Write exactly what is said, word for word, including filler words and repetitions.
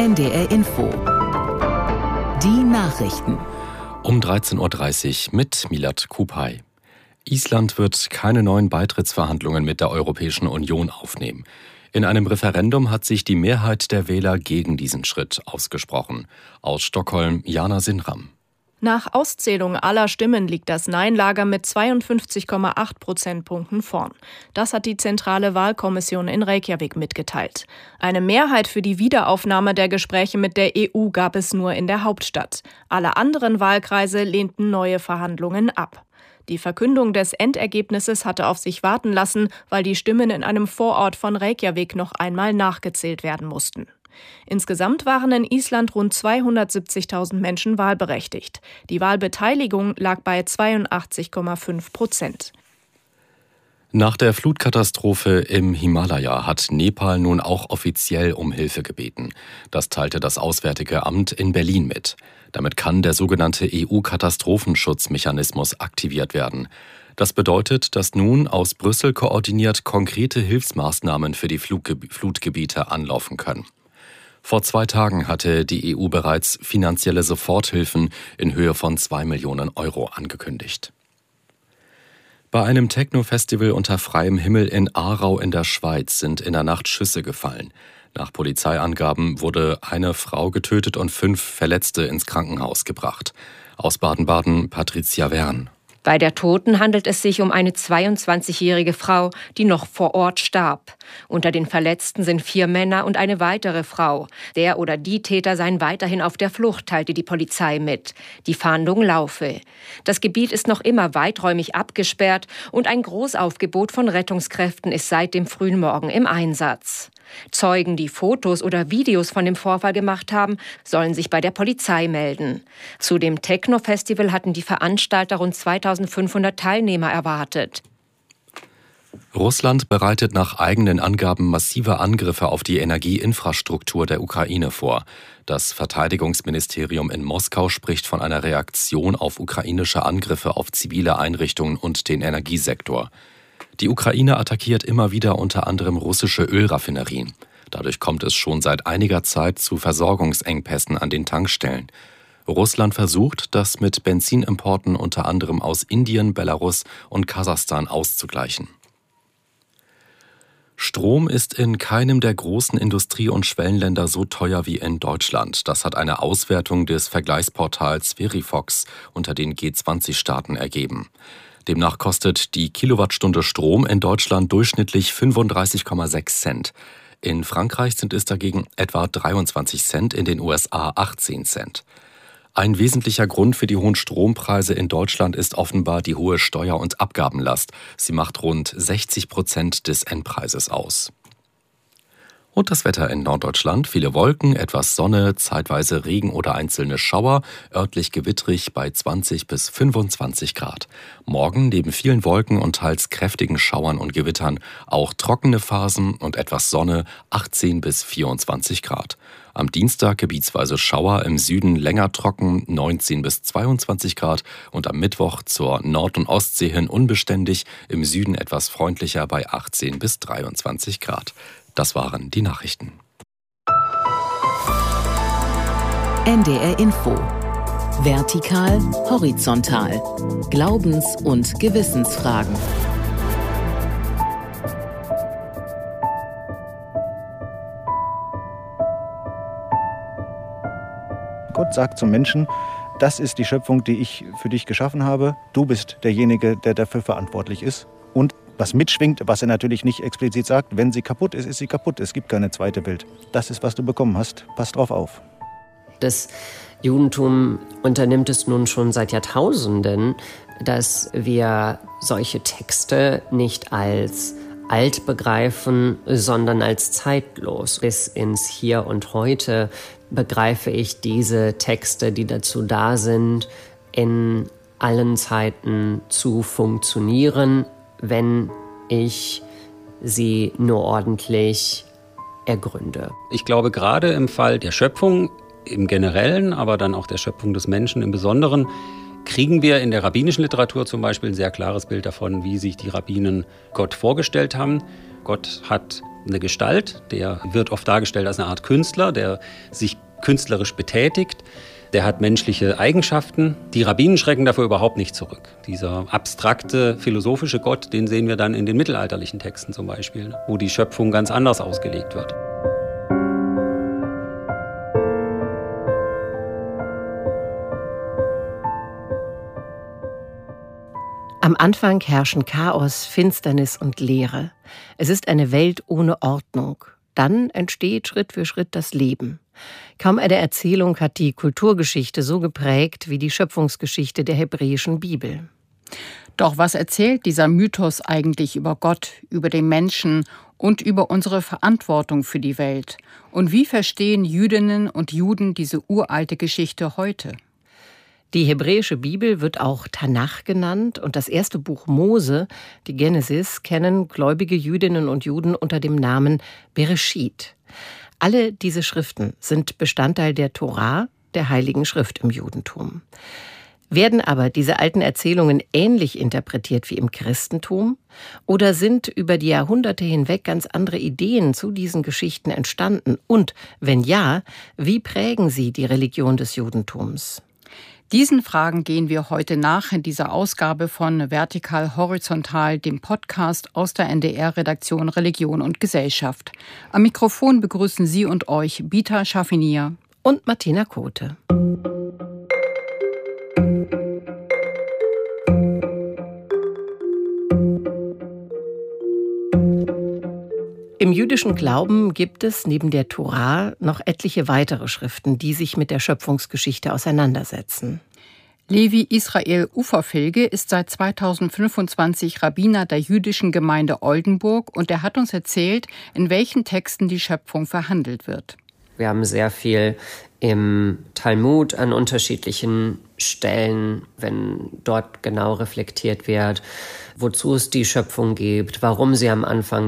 N D R Info. Die Nachrichten. Um dreizehn Uhr dreißig mit Milad Kupay. Island wird keine neuen Beitrittsverhandlungen mit der Europäischen Union aufnehmen. In einem Referendum hat sich die Mehrheit der Wähler gegen diesen Schritt ausgesprochen. Aus Stockholm, Jana Sinram. Nach Auszählung aller Stimmen liegt das Nein-Lager mit zweiundfünfzig Komma acht Prozentpunkten vorn. Das hat die Zentrale Wahlkommission in Reykjavik mitgeteilt. Eine Mehrheit für die Wiederaufnahme der Gespräche mit der E U gab es nur in der Hauptstadt. Alle anderen Wahlkreise lehnten neue Verhandlungen ab. Die Verkündung des Endergebnisses hatte auf sich warten lassen, weil die Stimmen in einem Vorort von Reykjavik noch einmal nachgezählt werden mussten. Insgesamt waren in Island rund zweihundertsiebzigtausend Menschen wahlberechtigt. Die Wahlbeteiligung lag bei zweiundachtzig Komma fünf Prozent. Nach der Flutkatastrophe im Himalaya hat Nepal nun auch offiziell um Hilfe gebeten. Das teilte das Auswärtige Amt in Berlin mit. Damit kann der sogenannte E U-Katastrophenschutzmechanismus aktiviert werden. Das bedeutet, dass nun aus Brüssel koordiniert konkrete Hilfsmaßnahmen für die Flutgebiete anlaufen können. Vor zwei Tagen hatte die E U bereits finanzielle Soforthilfen in Höhe von zwei Millionen Euro angekündigt. Bei einem Techno-Festival unter freiem Himmel in Aarau in der Schweiz sind in der Nacht Schüsse gefallen. Nach Polizeiangaben wurde eine Frau getötet und fünf Verletzte ins Krankenhaus gebracht. Aus Baden-Baden Patricia Wern. Bei der Toten handelt es sich um eine zweiundzwanzigjährige Frau, die noch vor Ort starb. Unter den Verletzten sind vier Männer und eine weitere Frau. Der oder die Täter seien weiterhin auf der Flucht, teilte die Polizei mit. Die Fahndung laufe. Das Gebiet ist noch immer weiträumig abgesperrt und ein Großaufgebot von Rettungskräften ist seit dem frühen Morgen im Einsatz. Zeugen, die Fotos oder Videos von dem Vorfall gemacht haben, sollen sich bei der Polizei melden. Zu dem Techno-Festival hatten die Veranstalter rund zweitausendfünfhundert Teilnehmer erwartet. Russland bereitet nach eigenen Angaben massive Angriffe auf die Energieinfrastruktur der Ukraine vor. Das Verteidigungsministerium in Moskau spricht von einer Reaktion auf ukrainische Angriffe auf zivile Einrichtungen und den Energiesektor. Die Ukraine attackiert immer wieder unter anderem russische Ölraffinerien. Dadurch kommt es schon seit einiger Zeit zu Versorgungsengpässen an den Tankstellen. Russland versucht, das mit Benzinimporten unter anderem aus Indien, Belarus und Kasachstan auszugleichen. Strom ist in keinem der großen Industrie- und Schwellenländer so teuer wie in Deutschland. Das hat eine Auswertung des Vergleichsportals Verifox unter den G zwanzig Staaten ergeben. Demnach kostet die Kilowattstunde Strom in Deutschland durchschnittlich fünfunddreißig Komma sechs Cent. In Frankreich sind es dagegen etwa dreiundzwanzig Cent, in den U S A achtzehn Cent. Ein wesentlicher Grund für die hohen Strompreise in Deutschland ist offenbar die hohe Steuer- und Abgabenlast. Sie macht rund sechzig Prozent des Endpreises aus. Und das Wetter in Norddeutschland: viele Wolken, etwas Sonne, zeitweise Regen oder einzelne Schauer, örtlich gewittrig bei zwanzig bis fünfundzwanzig Grad. Morgen neben vielen Wolken und teils kräftigen Schauern und Gewittern auch trockene Phasen und etwas Sonne, achtzehn bis vierundzwanzig Grad. Am Dienstag gebietsweise Schauer, im Süden länger trocken, neunzehn bis zweiundzwanzig Grad, und am Mittwoch zur Nord- und Ostsee hin unbeständig, im Süden etwas freundlicher bei achtzehn bis dreiundzwanzig Grad. Das waren die Nachrichten. N D R Info. Vertikal, horizontal. Glaubens- und Gewissensfragen. Gott sagt zum Menschen: Das ist die Schöpfung, die ich für dich geschaffen habe. Du bist derjenige, der dafür verantwortlich ist. Und was mitschwingt, was er natürlich nicht explizit sagt: Wenn sie kaputt ist, ist sie kaputt. Es gibt keine zweite Welt. Das ist, was du bekommen hast. Pass drauf auf. Das Judentum unternimmt es nun schon seit Jahrtausenden, dass wir solche Texte nicht als alt begreifen, sondern als zeitlos. Bis ins Hier und Heute begreife ich diese Texte, die dazu da sind, in allen Zeiten zu funktionieren, wenn ich sie nur ordentlich ergründe. Ich glaube, gerade im Fall der Schöpfung im Generellen, aber dann auch der Schöpfung des Menschen im Besonderen, kriegen wir in der rabbinischen Literatur zum Beispiel ein sehr klares Bild davon, wie sich die Rabbinen Gott vorgestellt haben. Gott hat eine Gestalt, der wird oft dargestellt als eine Art Künstler, der sich künstlerisch betätigt. Der hat menschliche Eigenschaften. Die Rabbinen schrecken dafür überhaupt nicht zurück. Dieser abstrakte, philosophische Gott, den sehen wir dann in den mittelalterlichen Texten zum Beispiel, wo die Schöpfung ganz anders ausgelegt wird. Am Anfang herrschen Chaos, Finsternis und Leere. Es ist eine Welt ohne Ordnung. Dann entsteht Schritt für Schritt das Leben. Kaum eine Erzählung hat die Kulturgeschichte so geprägt wie die Schöpfungsgeschichte der hebräischen Bibel. Doch was erzählt dieser Mythos eigentlich über Gott, über den Menschen und über unsere Verantwortung für die Welt? Und wie verstehen Jüdinnen und Juden diese uralte Geschichte heute? Die hebräische Bibel wird auch Tanach genannt und das erste Buch Mose, die Genesis, kennen gläubige Jüdinnen und Juden unter dem Namen Bereshit. Alle diese Schriften sind Bestandteil der Tora, der Heiligen Schrift im Judentum. Werden aber diese alten Erzählungen ähnlich interpretiert wie im Christentum? Oder sind über die Jahrhunderte hinweg ganz andere Ideen zu diesen Geschichten entstanden? Und, wenn ja, wie prägen sie die Religion des Judentums? Diesen Fragen gehen wir heute nach in dieser Ausgabe von Vertikal Horizontal, dem Podcast aus der N D R-Redaktion Religion und Gesellschaft. Am Mikrofon begrüßen Sie und euch Bita Schaffinier und Martina Kote. Im jüdischen Glauben gibt es neben der Tora noch etliche weitere Schriften, die sich mit der Schöpfungsgeschichte auseinandersetzen. Levi Israel Uferfilge ist seit zweitausendfünfundzwanzig Rabbiner der jüdischen Gemeinde Oldenburg und er hat uns erzählt, in welchen Texten die Schöpfung verhandelt wird. Wir haben sehr viel im Talmud an unterschiedlichen Stellen, wenn dort genau reflektiert wird, wozu es die Schöpfung gibt, warum sie am Anfang